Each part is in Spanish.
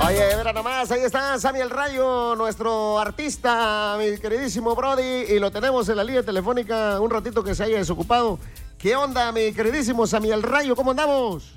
Oye, verá nomás, ahí está Sammy el Rayo, nuestro artista, mi queridísimo Brody, y lo tenemos en la línea telefónica un ratito que se haya desocupado. ¿Qué onda, mi queridísimo Sammy el Rayo? ¿Cómo andamos?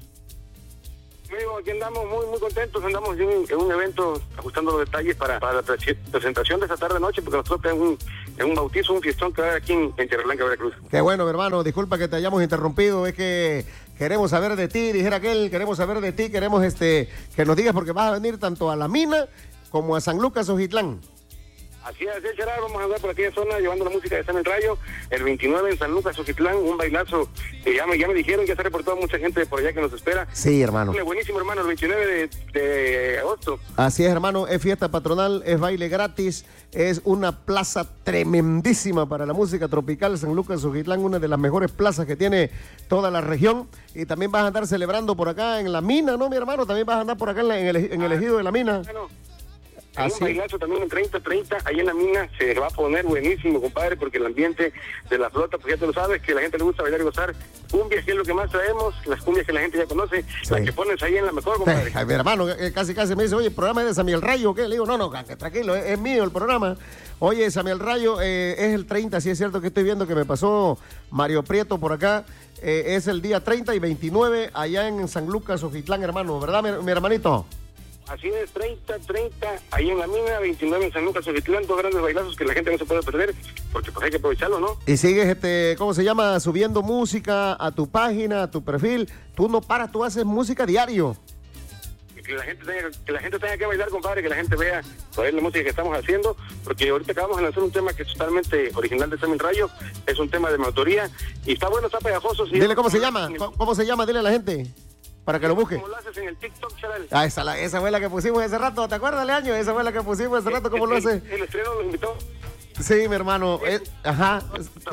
Amigo, aquí andamos muy contentos, andamos en un evento ajustando los detalles para la presentación de esta tarde-noche, porque nosotros tenemos un bautizo, un fiestón que va a haber aquí en Tierra Blanca, Veracruz. Qué bueno, mi hermano, disculpa que te hayamos interrumpido, es que queremos saber de ti, dijera aquel, queremos saber de ti, queremos que nos digas porque vas a venir tanto a La Mina como a San Lucas Ojitlán. Así es, Gerard, vamos a andar por aquella zona llevando la música de Sammy el Rayo, el 29 en San Lucas Ojitlán, un bailazo, ya me dijeron, ya se ha reportado mucha gente por allá que nos espera. Sí, hermano. Buenísimo, hermano, el 29 de agosto. Así es, hermano, es fiesta patronal, es baile gratis, es una plaza tremendísima para la música tropical. San Lucas Ojitlán, una de las mejores plazas que tiene toda la región, y también vas a andar celebrando por acá en La Mina, ¿no, mi hermano? También vas a andar por acá en el ejido de La Mina. Bueno. Hay un bailazo también en 30-30, ahí en La Mina, se va a poner buenísimo, compadre, porque el ambiente de la flota, pues ya te lo sabes, que a la gente le gusta bailar y gozar. Cumbias, que es lo que más traemos, las cumbias que la gente ya conoce, sí. Las que pones ahí en la mejor, compadre. Mi hermano casi me dice, oye, ¿el programa es de Sammy el Rayo o qué? Le digo, no, tranquilo, es mío el programa. Oye, Sammy el Rayo es el 30, sí es cierto que estoy viendo que me pasó Mario Prieto por acá. Es el día 30 y 29 allá en San Lucas Ojitlán, hermano, ¿verdad, mi hermanito? Así es, 30-30, ahí en La Mina, 29 en San Lucas Ojitlán, dos grandes bailazos que la gente no se puede perder, porque pues hay que aprovecharlo, ¿no? Y sigues, ¿cómo se llama? Subiendo música a tu página, a tu perfil. Tú no paras, tú haces música diario. Que la gente tenga que bailar, compadre, que la gente vea la música que estamos haciendo, porque ahorita acabamos de lanzar un tema que es totalmente original de Sammy el Rayo, es un tema de mi autoría, y está bueno, está pegajoso. Sí. Dile cómo se llama, ¿cómo se llama? Dile a la gente. Para que lo busque. ¿Cómo lo haces en el TikTok, chaval? Ah, esa fue la que pusimos hace rato, ¿te acuerdas, Leaño? Esa fue la que pusimos hace rato, ¿cómo lo hace? El estreno lo invitó. Sí, mi hermano. Ajá.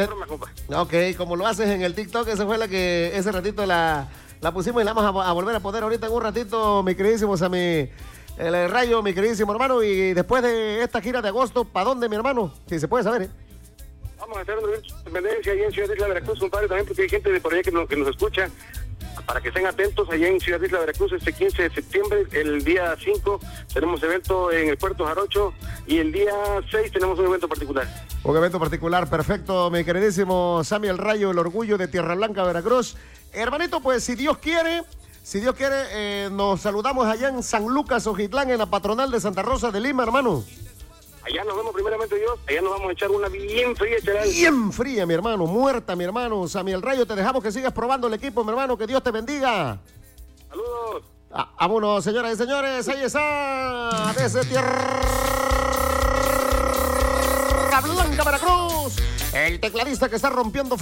Ok, como lo haces en el TikTok, esa fue la que ese ratito la pusimos y la vamos a volver a poner ahorita en un ratito, mi queridísimo Sammy el Rayo, mi queridísimo hermano. Y después de esta gira de agosto, ¿para dónde, mi hermano? Si se puede saber, Vamos a hacer una independencia ahí en Ciudad Isla Veracruz, compadre, también porque hay gente de por allá que nos escucha. Para que estén atentos, allá en Ciudad Isla Veracruz, este 15 de septiembre, el día 5 tenemos evento en el Puerto Jarocho y el día 6 tenemos un evento particular. Un evento particular, perfecto, mi queridísimo Sammy el Rayo, el orgullo de Tierra Blanca, Veracruz. Hermanito, pues si Dios quiere, nos saludamos allá en San Lucas Ojitlán, en la patronal de Santa Rosa de Lima, hermano. Allá nos vemos primeramente Dios, allá nos vamos a echar una bien fría, Cheral. Bien fría, mi hermano, muerta, mi hermano. Sammy el Rayo, te dejamos que sigas probando el equipo, mi hermano, que Dios te bendiga. Saludos. Vámonos, señoras y señores, ahí está, desde Tierra Blanca, Veracruz, el tecladista que está rompiendo